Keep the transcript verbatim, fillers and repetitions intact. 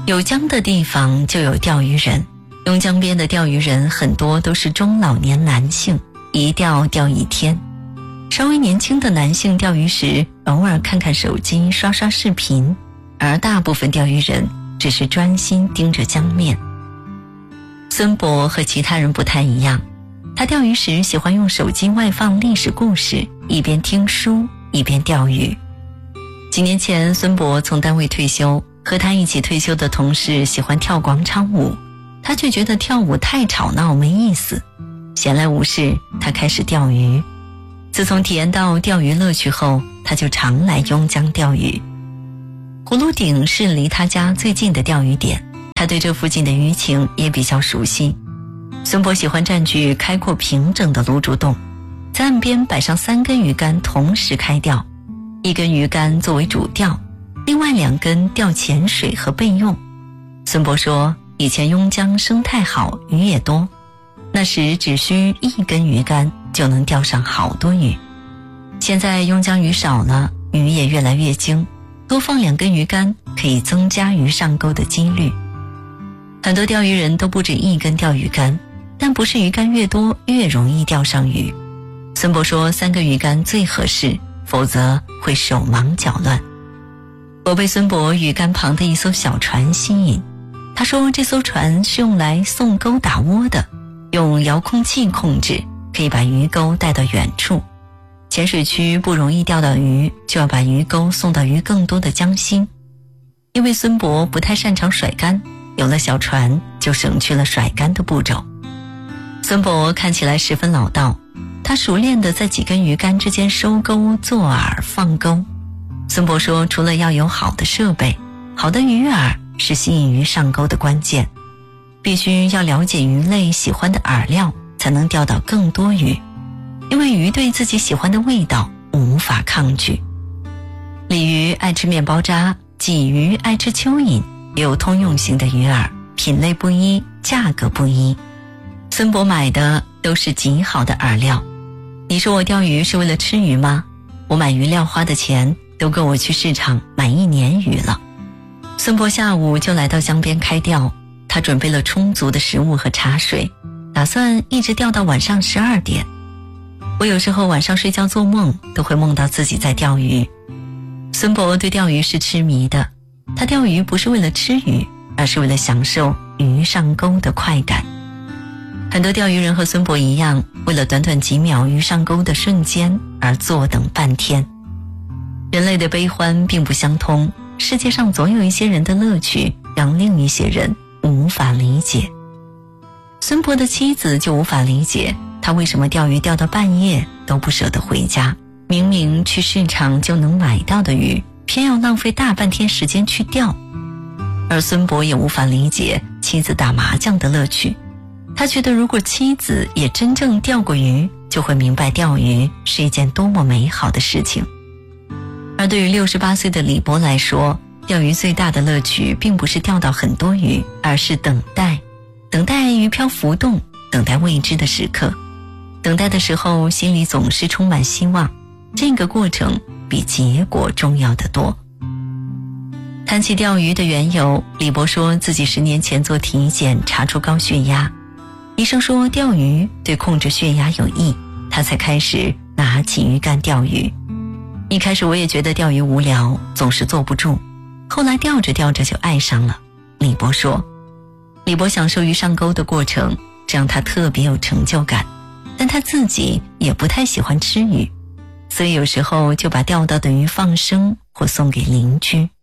有江的地方就有钓鱼人，邕江边的钓鱼人很多都是中老年男性，一钓钓一天。稍微年轻的男性钓鱼时偶尔看看手机刷刷视频，而大部分钓鱼人只是专心盯着江面。孙博和其他人不太一样，他钓鱼时喜欢用手机外放历史故事，一边听书一边钓鱼。几年前孙博从单位退休，和他一起退休的同事喜欢跳广场舞，他却觉得跳舞太吵闹没意思。闲来无事，他开始钓鱼。自从体验到钓鱼乐趣后，他就常来邕江钓鱼。葫芦顶是离他家最近的钓鱼点，他对这附近的鱼情也比较熟悉。孙博喜欢占据开阔平整的芦竹洞，在岸边摆上三根鱼竿同时开钓，一根鱼竿作为主钓，另外两根钓潜水和备用。孙博说，以前邕江生态好，鱼也多，那时只需一根鱼竿就能钓上好多鱼。现在邕江鱼少了，鱼也越来越精，多放两根鱼竿可以增加鱼上钩的几率。很多钓鱼人都不止一根钓鱼竿，但不是鱼竿越多越容易钓上鱼。孙博说三根鱼竿最合适，否则会手忙脚乱。我被孙博鱼竿旁的一艘小船吸引，他说这艘船是用来送钩打窝的，用遥控器控制，可以把鱼钩带到远处。浅水区不容易钓到鱼，就要把鱼钩送到鱼更多的江心。因为孙博不太擅长甩竿，有了小船就省去了甩竿的步骤。孙博看起来十分老道，他熟练地在几根鱼竿之间收钩、做饵、放钩。孙博说，除了要有好的设备，好的鱼饵是吸引鱼上钩的关键，必须要了解鱼类喜欢的饵料，才能钓到更多鱼。因为鱼对自己喜欢的味道无法抗拒。鲤鱼爱吃面包渣，鲫鱼爱吃蚯蚓，有通用型的鱼饵，品类不一，价格不一。孙博买的都是极好的饵料。你说我钓鱼是为了吃鱼吗？我买鱼料花的钱都够我去市场买一年鱼了。孙博下午就来到江边开钓，他准备了充足的食物和茶水，打算一直钓到晚上十二点。我有时候晚上睡觉做梦，都会梦到自己在钓鱼。孙博对钓鱼是痴迷的，他钓鱼不是为了吃鱼，而是为了享受鱼上钩的快感。很多钓鱼人和孙博一样，为了短短几秒鱼上钩的瞬间而坐等半天。人类的悲欢并不相通，世界上总有一些人的乐趣让另一些人无法理解。孙博的妻子就无法理解他为什么钓鱼钓到半夜都不舍得回家，明明去市场就能买到的鱼，偏要浪费大半天时间去钓。而孙博也无法理解妻子打麻将的乐趣，他觉得如果妻子也真正钓过鱼，就会明白钓鱼是一件多么美好的事情。而对于六十八岁的李博来说，钓鱼最大的乐趣并不是钓到很多鱼，而是等待，等待鱼漂浮动，等待未知的时刻。等待的时候，心里总是充满希望，这个过程比结果重要得多。谈起钓鱼的缘由，李博说自己十年前做体检查出高血压，医生说钓鱼对控制血压有益，他才开始拿起鱼竿钓鱼。一开始我也觉得钓鱼无聊，总是坐不住，后来钓着钓着就爱上了。李博说，李博享受鱼上钩的过程，这让他特别有成就感，但他自己也不太喜欢吃鱼，所以有时候就把钓到的鱼放生或送给邻居。